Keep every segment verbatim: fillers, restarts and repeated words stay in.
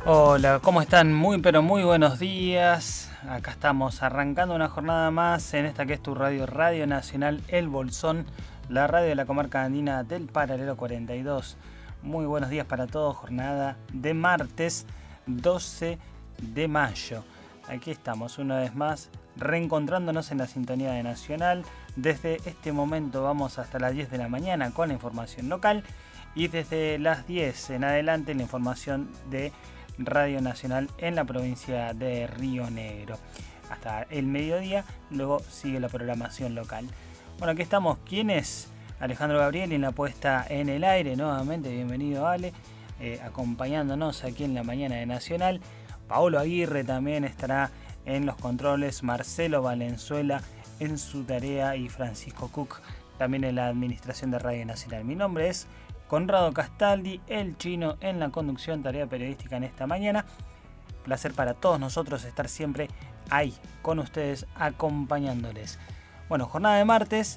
Hola, ¿cómo están? Muy pero muy buenos días. Acá estamos arrancando una jornada más en esta que es tu radio, Radio Nacional El Bolsón, la radio de la comarca andina del Paralelo cuarenta y dos. Muy buenos días para todos, jornada de martes doce de mayo. Aquí estamos una vez más reencontrándonos en la sintonía de Nacional. Desde este momento vamos hasta las diez de la mañana con la información local y desde las diez en adelante la información de Radio Nacional en la provincia de Río Negro. Hasta el mediodía, luego sigue la programación local. Bueno, aquí estamos. ¿Quién es? Alejandro Gabriel en la puesta en el aire. Nuevamente, bienvenido Ale, eh, acompañándonos aquí en la mañana de Nacional. Paolo Aguirre también estará en los controles. Marcelo Valenzuela en su tarea y Francisco Cook también en la administración de Radio Nacional. Mi nombre es Conrado Castaldi, el chino en la conducción, tarea periodística en esta mañana. Placer para todos nosotros estar siempre ahí con ustedes acompañándoles. Bueno, jornada de martes,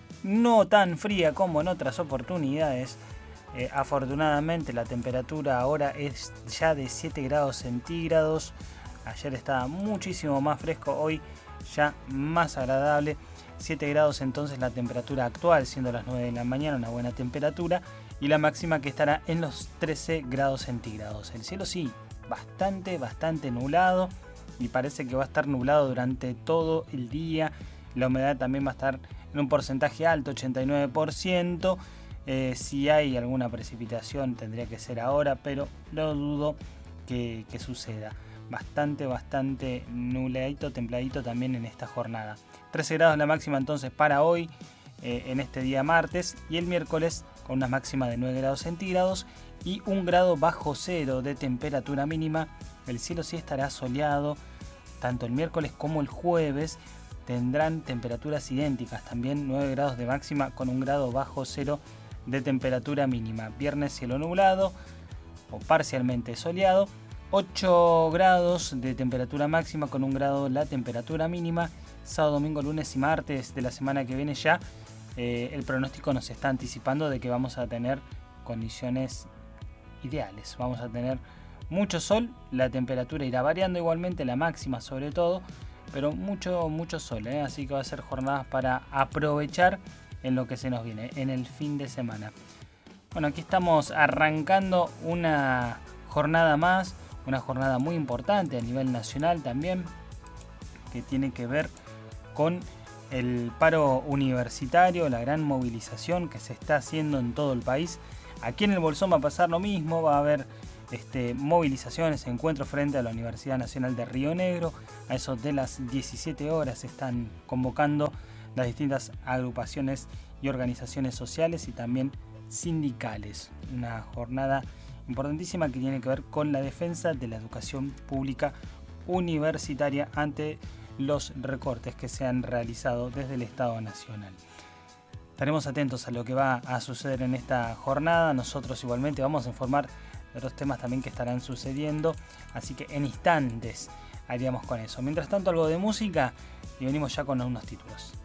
no tan fría como en otras oportunidades. Eh, afortunadamente la temperatura ahora es ya de siete grados centígrados. Ayer estaba muchísimo más fresco, hoy ya más agradable. siete grados entonces la temperatura actual, siendo las nueve de la mañana, una buena temperatura. Y la máxima que estará en los trece grados centígrados. El cielo sí, bastante, bastante nublado. Y parece que va a estar nublado durante todo el día. La humedad también va a estar en un porcentaje alto, ochenta y nueve por ciento. Eh, si hay alguna precipitación tendría que ser ahora, pero lo dudo que, que suceda. Bastante, bastante nubladito, templadito también en esta jornada. trece grados la máxima entonces para hoy, eh, en este día martes. Y el miércoles con una máxima de nueve grados centígrados y un grado bajo cero de temperatura mínima. El cielo sí estará soleado, tanto el miércoles como el jueves tendrán temperaturas idénticas, también nueve grados de máxima con un grado bajo cero de temperatura mínima. Viernes cielo nublado o parcialmente soleado, ocho grados de temperatura máxima con un grado la temperatura mínima. Sábado, domingo, lunes y martes de la semana que viene ya Eh, el pronóstico nos está anticipando de que vamos a tener condiciones ideales. Vamos a tener mucho sol, la temperatura irá variando igualmente, la máxima sobre todo, pero mucho, mucho sol, ¿eh? Así que va a ser jornadas para aprovechar en lo que se nos viene, en el fin de semana. Bueno, aquí estamos arrancando una jornada más, una jornada muy importante a nivel nacional también, que tiene que ver con el paro universitario, la gran movilización que se está haciendo en todo el país. Aquí en el Bolsón va a pasar lo mismo, va a haber este, movilizaciones, encuentros frente a la Universidad Nacional de Río Negro. A eso de las diecisiete horas se están convocando las distintas agrupaciones y organizaciones sociales y también sindicales. Una jornada importantísima que tiene que ver con la defensa de la educación pública universitaria ante los recortes que se han realizado desde el Estado Nacional. Estaremos atentos a lo que va a suceder en esta jornada. Nosotros igualmente vamos a informar de otros temas también que estarán sucediendo, así que en instantes haríamos con eso. Mientras tanto, algo de música y venimos ya con unos títulos.